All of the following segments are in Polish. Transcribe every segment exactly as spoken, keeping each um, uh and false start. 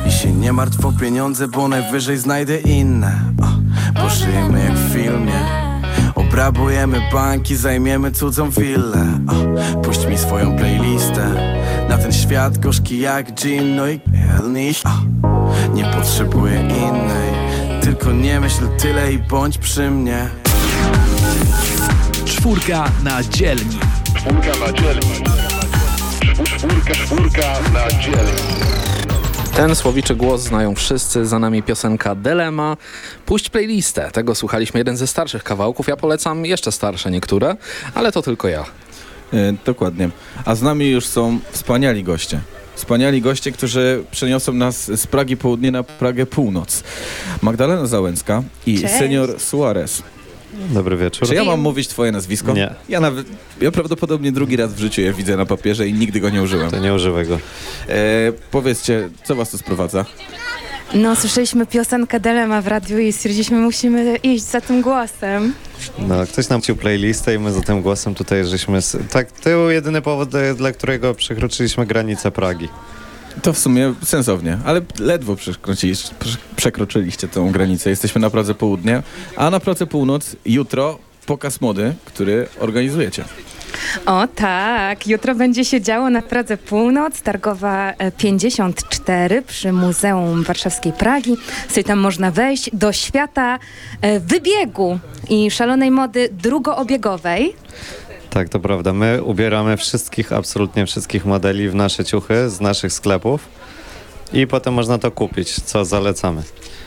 I się nie martw o pieniądze, bo najwyżej znajdę inne. O, pożyjemy jak w filmie. Obrabujemy banki, zajmiemy cudzą willę. O, puść mi swoją playlistę. Na ten świat gorzki jak gin, no i jelnich. O, nie potrzebuję innej. Tylko nie myśl tyle i bądź przy mnie. Czwórka na dzielni. Czwórka na dzielni. Czwórka, czwórka na dzielni. Ten słowiczy głos znają wszyscy, za nami piosenka Delema. Puść playlistę. Tego słuchaliśmy, jeden ze starszych kawałków. Ja polecam jeszcze starsze niektóre, ale to tylko ja. E, dokładnie. A z nami już są wspaniali goście. Wspaniali goście, którzy przeniosą nas z Pragi Południe na Pragę Północ. Magdalena Załęcka i Cześć. Senior Suarez. Dobry wieczór. Czy ja mam mówić twoje nazwisko? Nie. Ja nawet, ja prawdopodobnie drugi raz w życiu je widzę na papierze i nigdy go nie użyłem. To nie używaj go. E, powiedzcie, co was tu sprowadza? No, słyszeliśmy piosenkę Delema w radiu i stwierdziliśmy, musimy iść za tym głosem. No, ktoś nam chciał playlistę i my za tym głosem tutaj żeśmy... s- Tak, to był jedyny powód, e, dla którego przekroczyliśmy granicę Pragi. To w sumie sensownie, ale ledwo przekroczyliście, przekroczyliście tą granicę. Jesteśmy na Pradze Południe, a na Pradze Północ jutro pokaz mody, który organizujecie. O tak, jutro będzie się działo na Pradze Północ, Targowa e, pięćdziesiąt cztery przy Muzeum Warszawskiej Pragi. Sobie tam można wejść do świata e, wybiegu i szalonej mody drugoobiegowej. Tak, to prawda. My ubieramy wszystkich, absolutnie wszystkich modeli w nasze ciuchy z naszych sklepów i potem można to kupić, co zalecamy.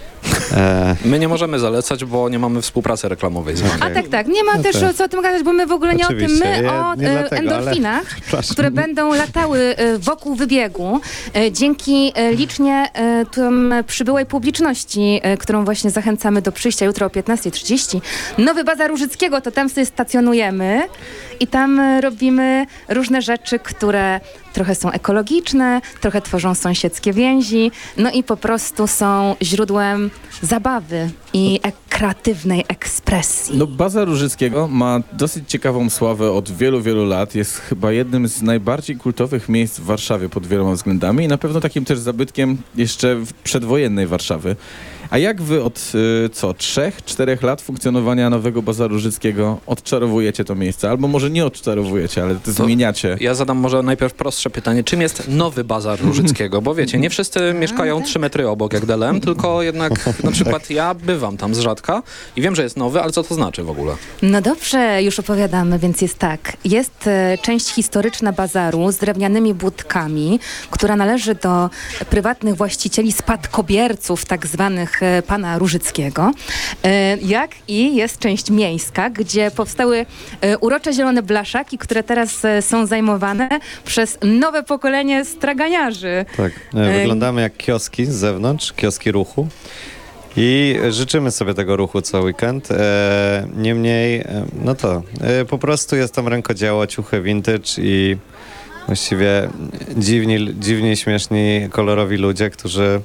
E, My nie możemy zalecać, bo nie mamy współpracy reklamowej z wami. A tak, tak, nie ma No też tak. o co o tym gadać, bo my w ogóle nie o tym, Oczywiście, my nie- o nie e, dlatego, endorfinach, ale- Przepraszam. które będą latały e, wokół wybiegu e, dzięki e, licznie e, tam przybyłej publiczności, e, którą właśnie zachęcamy do przyjścia jutro o piętnasta trzydzieści. Nowy Bazar Różyckiego, to tam sobie stacjonujemy i tam e, robimy różne rzeczy, które trochę są ekologiczne, trochę tworzą sąsiedzkie więzi, no i po prostu są źródłem zabawy i e- kreatywnej ekspresji. No, Bazar Różyckiego ma dosyć ciekawą sławę od wielu, wielu lat. Jest chyba jednym z najbardziej kultowych miejsc w Warszawie pod wieloma względami i na pewno takim też zabytkiem jeszcze w przedwojennej Warszawy. A jak wy od y, co, trzech, czterech lat funkcjonowania nowego Bazaru Różyckiego odczarowujecie to miejsce? Albo może nie odczarowujecie, ale to zmieniacie. Ja zadam może najpierw prostsze pytanie. Czym jest nowy Bazar Różyckiego? Bo wiecie, nie wszyscy mieszkają trzy metry obok jak Delem, tylko jednak na przykład ja bywam tam z rzadka i wiem, że jest nowy, ale co to znaczy w ogóle? No dobrze, już opowiadamy, więc jest tak. Jest e, część historyczna bazaru z drewnianymi budkami, która należy do prywatnych właścicieli, spadkobierców tak zwanych e, pana Różyckiego. E, jak i jest część miejska, gdzie powstały e, urocze zielone blaszaki, które teraz e, są zajmowane przez nowe pokolenie straganiarzy. tak, e, wyglądamy jak kioski z zewnątrz, kioski ruchu. I życzymy sobie tego ruchu co weekend. E, niemniej, e, no to e, po prostu jest tam rękodzieło, ciuchy vintage i właściwie dziwni, dziwni, śmieszni, kolorowi ludzie, którzy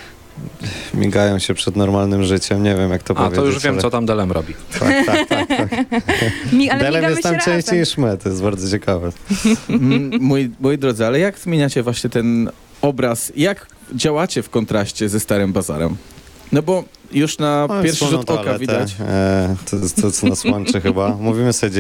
migają się przed normalnym życiem. Nie wiem, jak to A, powiedzieć. to już wiem, ale... co tam Delem robi. Tak, tak, tak. tak. Mi, ale Delem migamy jest tam się częściej razem. niż my, to jest bardzo ciekawe. Mm, moi, moi drodzy, ale jak zmieniacie właśnie ten obraz? Jak działacie w kontraście ze Starym Bazarem? No bo już na Mamy pierwszy wspólną rzut oka toaletę, widać. E, to jest to, co nas łączy chyba. Mówimy sobie